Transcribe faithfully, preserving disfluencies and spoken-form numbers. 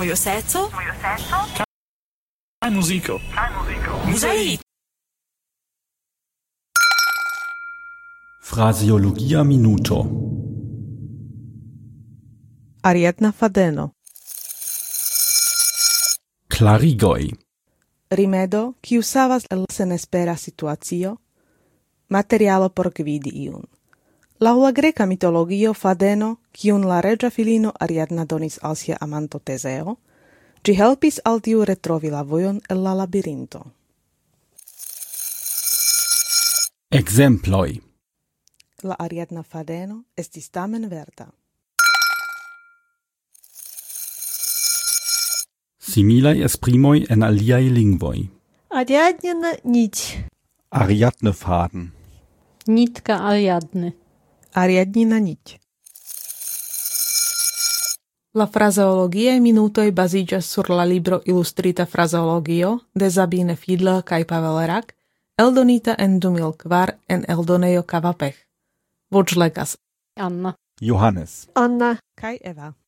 Mojo serco. Mojo serco. Kaj muziko. Kaj muziko. Muzej. Fraseologia minuto. Ariadna fadeno. Clarigoi. Rimedo, kiu savas el senespera situacio, materialo por gvidi iun. Laŭ la greka mitologio fadeno, kiun la reĝa filino Ariadna donis al sia amanto Tezeo, ĝi helpis al tiu retrovi la vojon el la labirinto. Ekzemploj. La Ariadna fadeno estis tamen verda. Similaj esprimoj en aliaj lingvoj. Ariadnina niť. Ariadne-Faden. Nitka Ariadne. Ariadnina niť. La fraseologiae minutoj baziĝas sur la libro Ilustrita fraseologio de Sabine Fiedler kaj Pavel Rak, eldonita en du mil kvar en eldonejo Kavapech. Voĉlegas Anna. Johannes. Anna. kaj Eva.